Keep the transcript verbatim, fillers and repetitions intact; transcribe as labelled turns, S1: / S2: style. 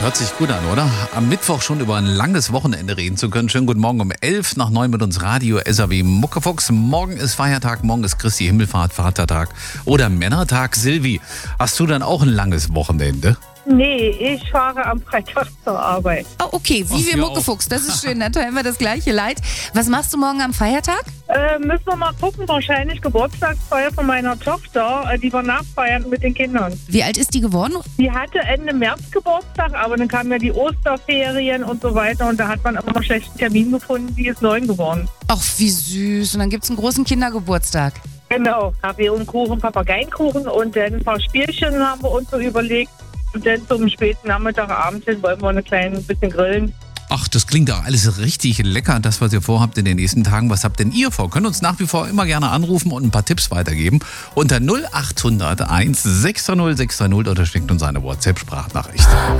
S1: Hört sich gut an, oder? Am Mittwoch schon über ein langes Wochenende reden zu können. Schönen guten Morgen um elf nach neun mit uns Radio S A W Muckefuchs. Morgen ist Feiertag, morgen ist Christi Himmelfahrt, Vatertag oder Männertag. Silvi, hast du dann auch ein langes Wochenende?
S2: Nee, ich fahre am Freitag zur Arbeit.
S3: Oh, okay, wie
S1: Ach,
S3: wir
S1: ja
S3: Muckefuchs, das ist schön, dann teilen wir das gleiche Leid. Was machst du morgen am Feiertag?
S2: Äh, müssen wir mal gucken, wahrscheinlich Geburtstagsfeier von meiner Tochter, äh, die wir nachfeiern mit den Kindern.
S3: Wie alt ist die geworden?
S2: Die hatte Ende März Geburtstag, aber dann kamen ja die Osterferien und so weiter und da hat man immer einen schlechten Termin gefunden, die ist neun geworden.
S3: Ach, wie süß. Und dann gibt's einen großen Kindergeburtstag.
S2: Genau, Kaffee und Kuchen, Papageienkuchen und dann ein paar Spielchen haben wir uns so überlegt. Und dann zum späten Nachmittag, Abend hin wollen wir eine kleine bisschen grillen.
S1: Ach, das klingt doch alles richtig lecker, das, was ihr vorhabt in den nächsten Tagen. Was habt denn ihr vor? Könnt uns nach wie vor immer gerne anrufen und ein paar Tipps weitergeben. Unter null acht hundert eins sechs null sechs null oder schickt uns eine WhatsApp-Sprachnachricht.